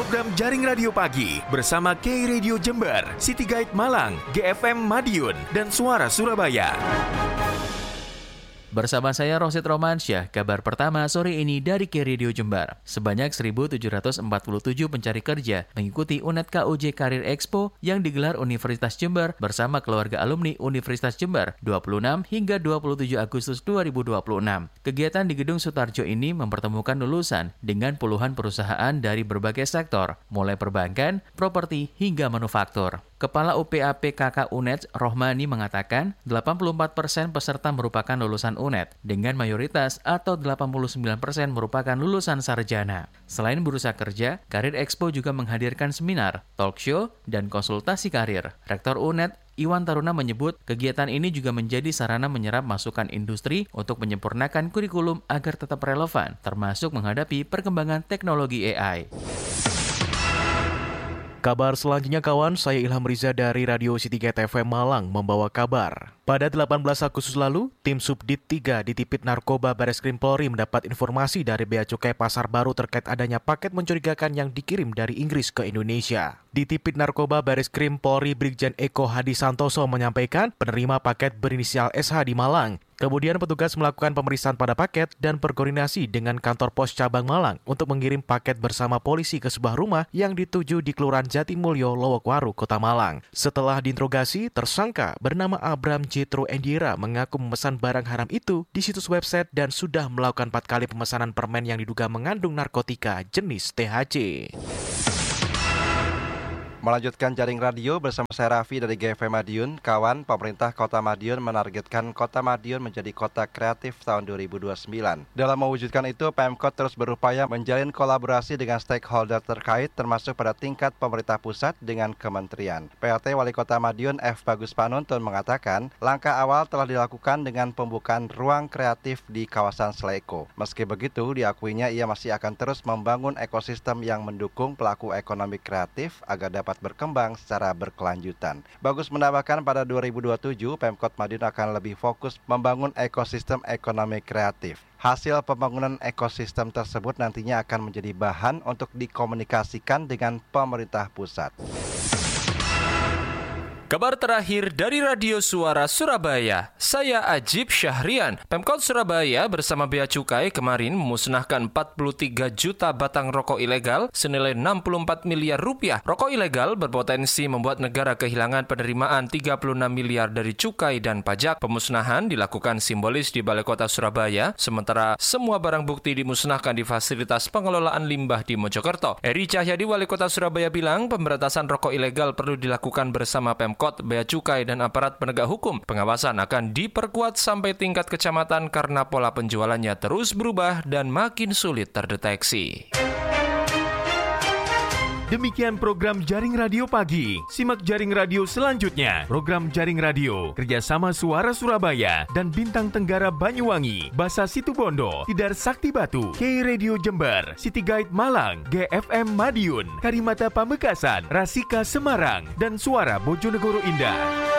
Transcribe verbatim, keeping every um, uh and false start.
program Jaring Radio Pagi bersama K Radio Jember, City Guide Malang, G F M Madiun, dan Suara Surabaya. Bersama saya Rosid Romansyah, kabar pertama sore ini dari K Radio Jember. Sebanyak seribu tujuh ratus empat puluh tujuh pencari kerja mengikuti U N E D K U J Career Expo yang digelar Universitas Jember bersama keluarga alumni Universitas Jember dua puluh enam hingga dua puluh tujuh Agustus dua ribu dua puluh enam. Kegiatan di Gedung Sutarjo ini mempertemukan lulusan dengan puluhan perusahaan dari berbagai sektor, mulai perbankan, properti, hingga manufaktur. Kepala U P A P K K U N E D Rohmani mengatakan delapan puluh empat persen peserta merupakan lulusan U N E D dengan mayoritas atau delapan puluh sembilan persen merupakan lulusan sarjana. Selain bursa kerja, Career Expo juga menghadirkan seminar, talk show, dan konsultasi karir. Rektor U N E D Iwan Taruna menyebut kegiatan ini juga menjadi sarana menyerap masukan industri untuk menyempurnakan kurikulum agar tetap relevan, termasuk menghadapi perkembangan teknologi A I. Kabar selanjutnya kawan, saya Ilham Riza dari Radio City Guide F M Malang membawa kabar. Pada delapan belas Agustus lalu, tim Subdit tiga di Tipit Narkoba Bareskrim Polri mendapat informasi dari Bea Cukai Pasar Baru terkait adanya paket mencurigakan yang dikirim dari Inggris ke Indonesia. Di Tipit Narkoba Bareskrim Polri, Brigjen Eko Hadi Santoso menyampaikan penerima paket berinisial S H di Malang. Kemudian petugas melakukan pemeriksaan pada paket dan berkoordinasi dengan kantor pos cabang Malang untuk mengirim paket bersama polisi ke sebuah rumah yang dituju di Kelurahan Jatimulyo, Lowokwaru, Kota Malang. Setelah diinterogasi, tersangka bernama Abram Jetro Endira mengaku memesan barang haram itu di situs website dan sudah melakukan empat kali pemesanan permen yang diduga mengandung narkotika jenis T H C. Melanjutkan jaring radio bersama saya Raffi dari G F M Madiun. Kawan, pemerintah Kota Madiun menargetkan Kota Madiun menjadi kota kreatif tahun dua ribu dua puluh sembilan. Dalam mewujudkan itu, Pemkot terus berupaya menjalin kolaborasi dengan stakeholder terkait termasuk pada tingkat pemerintah pusat dengan kementerian. P L T Wali Kota Madiun F. Bagus Panuntun mengatakan, langkah awal telah dilakukan dengan pembukaan ruang kreatif di kawasan Sleko. Meski begitu, diakuinya ia masih akan terus membangun ekosistem yang mendukung pelaku ekonomi kreatif agar dapat berkembang secara berkelanjutan. Bagus menambahkan pada dua ribu dua puluh tujuh, Pemkot Madiun akan lebih fokus membangun ekosistem ekonomi kreatif. Hasil pembangunan ekosistem tersebut nantinya akan menjadi bahan untuk dikomunikasikan dengan pemerintah pusat. Kabar terakhir dari Radio Suara Surabaya, saya Ajib Syahrian. Pemkot Surabaya bersama Bea Cukai kemarin memusnahkan empat puluh tiga juta batang rokok ilegal senilai enam puluh empat miliar rupiah. Rokok ilegal berpotensi membuat negara kehilangan penerimaan tiga puluh enam miliar dari cukai dan pajak. Pemusnahan dilakukan simbolis di Balai Kota Surabaya, sementara semua barang bukti dimusnahkan di fasilitas pengelolaan limbah di Mojokerto. Eri Cahyadi, Wali Kota Surabaya bilang pemberantasan rokok ilegal perlu dilakukan bersama Pemkot, Bea Cukai, dan aparat penegak hukum. Pengawasan akan diperkuat sampai tingkat kecamatan karena pola penjualannya terus berubah dan makin sulit terdeteksi. Demikian program Jaring Radio Pagi. Simak Jaring Radio selanjutnya. Program Jaring Radio kerjasama Suara Surabaya dan Bintang Tenggara Banyuwangi, Basa Situbondo, Tidar Sakti Batu, K Radio Jember, City Guide Malang, G F M Madiun, Karimata Pamekasan, Rasika Semarang, dan Suara Bojonegoro Indah.